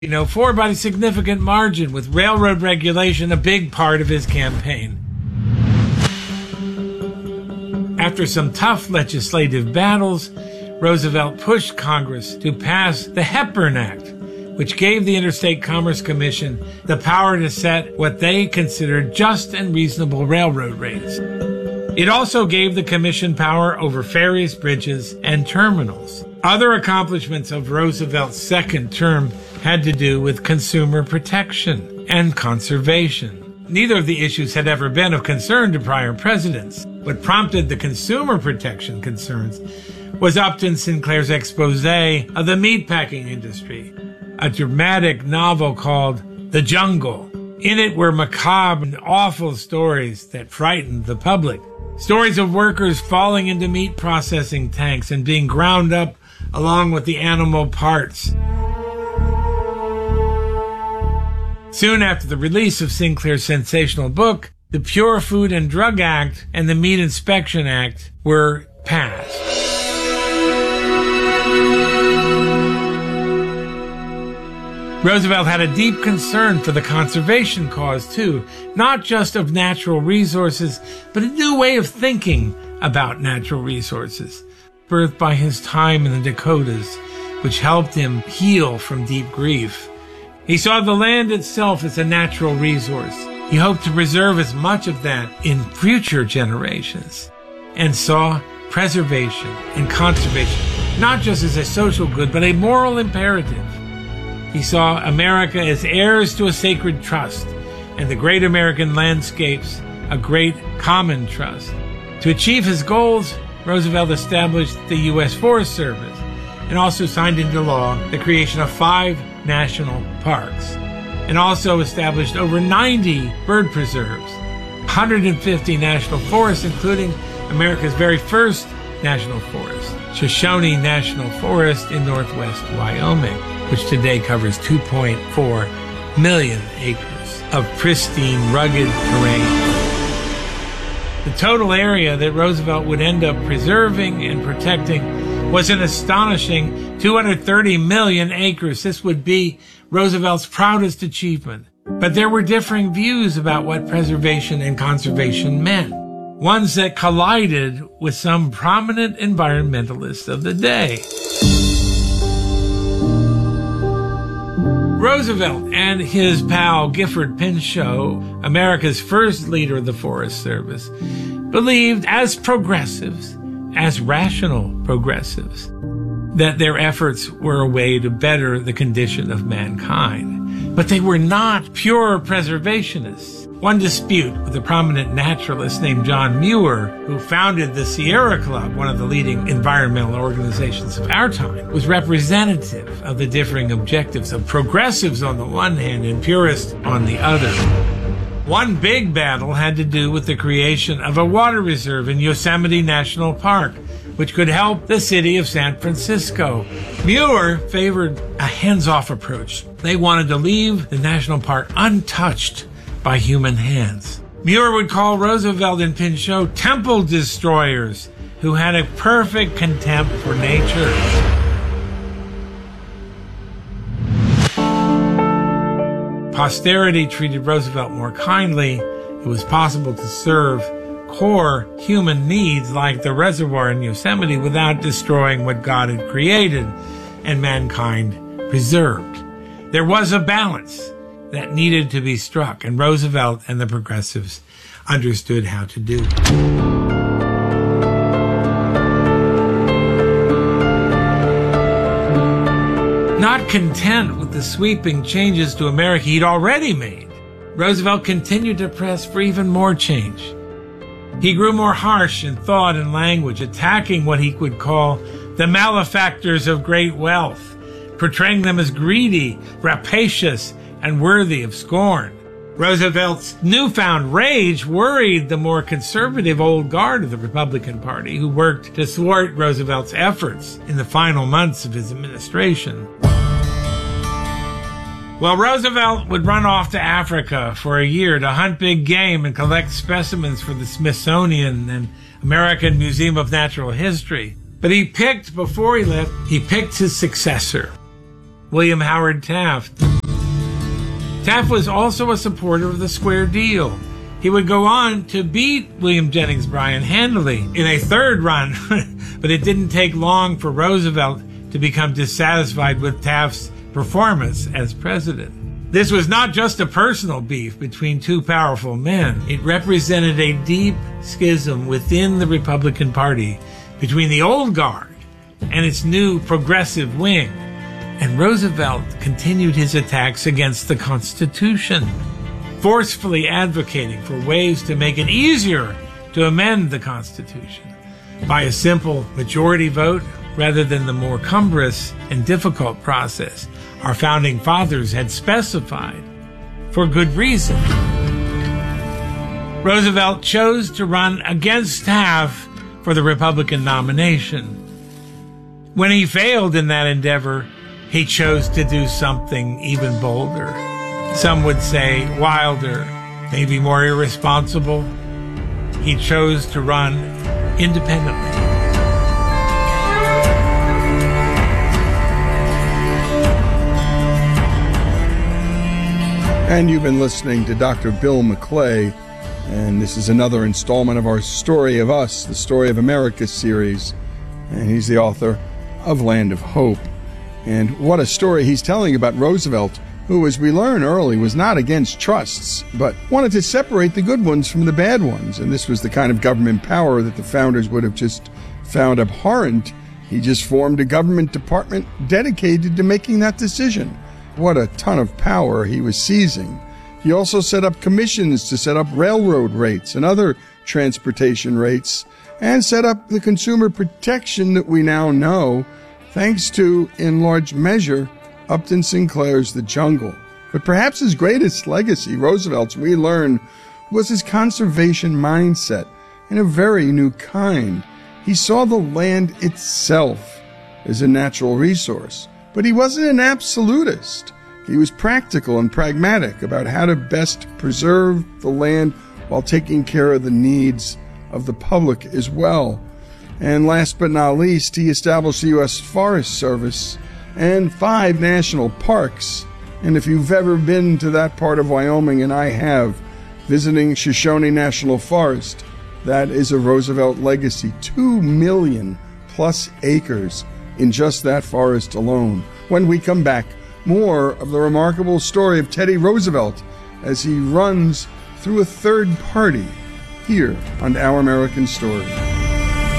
For by a significant margin, with railroad regulation a big part of his campaign. After some tough legislative battles, Roosevelt pushed Congress to pass the Hepburn Act, which gave the Interstate Commerce Commission the power to set what they considered just and reasonable railroad rates. It also gave the commission power over ferries, bridges, and terminals. Other accomplishments of Roosevelt's second term had to do with consumer protection and conservation. Neither of the issues had ever been of concern to prior presidents. What prompted the consumer protection concerns was Upton Sinclair's expose of the meatpacking industry, a dramatic novel called The Jungle. In it were macabre and awful stories that frightened the public. Stories of workers falling into meat processing tanks and being ground up along with the animal parts. Soon after the release of Sinclair's sensational book, the Pure Food and Drug Act and the Meat Inspection Act were passed. Roosevelt had a deep concern for the conservation cause, too, not just of natural resources, but a new way of thinking about natural resources, birthed by his time in the Dakotas, which helped him heal from deep grief. He saw the land itself as a natural resource. He hoped to preserve as much of that in future generations, and saw preservation and conservation not just as a social good, but a moral imperative. He saw America as heirs to a sacred trust, and the great American landscapes a great common trust. To achieve his goals, Roosevelt established the U.S. Forest Service and also signed into law the creation of 5 national parks, and also established over 90 bird preserves, 150 national forests, including America's very first national forest, Shoshone National Forest in northwest Wyoming, which today covers 2.4 million acres of pristine, rugged terrain. The total area that Roosevelt would end up preserving and protecting was an astonishing 230 million acres. This would be Roosevelt's proudest achievement. But there were differing views about what preservation and conservation meant, ones that collided with some prominent environmentalists of the day. Roosevelt and his pal Gifford Pinchot, America's first leader of the Forest Service, believed as progressives, as rational progressives, that their efforts were a way to better the condition of mankind. But they were not pure preservationists. One dispute with a prominent naturalist named John Muir, who founded the Sierra Club, one of the leading environmental organizations of our time, was representative of the differing objectives of progressives on the one hand and purists on the other. One big battle had to do with the creation of a water reserve in Yosemite National Park, which could help the city of San Francisco. Muir favored a hands-off approach. They wanted to leave the national park untouched by human hands. Muir would call Roosevelt and Pinchot temple destroyers who had a perfect contempt for nature. Posterity treated Roosevelt more kindly. It was possible to serve core human needs like the reservoir in Yosemite without destroying what God had created and mankind preserved. There was a balance that needed to be struck, and Roosevelt and the progressives understood how to do it. Not content with the sweeping changes to America he'd already made, Roosevelt continued to press for even more change. He grew more harsh in thought and language, attacking what he would call the malefactors of great wealth, portraying them as greedy, rapacious, and worthy of scorn. Roosevelt's newfound rage worried the more conservative old guard of the Republican Party, who worked to thwart Roosevelt's efforts in the final months of his administration. Well, Roosevelt would run off to Africa for a year to hunt big game and collect specimens for the Smithsonian and American Museum of Natural History. But before he left, he picked his successor, William Howard Taft. Taft was also a supporter of the square deal. He would go on to beat William Jennings Bryan handily in a third run, but it didn't take long for Roosevelt to become dissatisfied with Taft's performance as president. This was not just a personal beef between two powerful men. It represented a deep schism within the Republican Party between the old guard and its new progressive wing. And Roosevelt continued his attacks against the Constitution, forcefully advocating for ways to make it easier to amend the Constitution by a simple majority vote rather than the more cumbrous and difficult process our founding fathers had specified for good reason. Roosevelt chose to run against Taft for the Republican nomination. When he failed in that endeavor, he chose to do something even bolder. Some would say wilder, maybe more irresponsible. He chose to run independently. And you've been listening to Dr. Bill McClay, and this is another installment of our Story of Us, the Story of America series. And he's the author of Land of Hope. And what a story he's telling about Roosevelt, who, as we learn early, was not against trusts, but wanted to separate the good ones from the bad ones. And this was the kind of government power that the founders would have just found abhorrent. He just formed a government department dedicated to making that decision. What a ton of power he was seizing. He also set up commissions to set up railroad rates and other transportation rates, and set up the consumer protection that we now know, thanks to, in large measure, Upton Sinclair's The Jungle. But perhaps his greatest legacy, Roosevelt's, we learn, was his conservation mindset in a very new kind. He saw the land itself as a natural resource. But he wasn't an absolutist. He was practical and pragmatic about how to best preserve the land while taking care of the needs of the public as well. And last but not least, he established the U.S. Forest Service and 5 national parks. And if you've ever been to that part of Wyoming, and I have, visiting Shoshone National Forest, that is a Roosevelt legacy. 2 million plus acres in just that forest alone. When we come back, more of the remarkable story of Teddy Roosevelt as he runs through a third party here on Our American Story.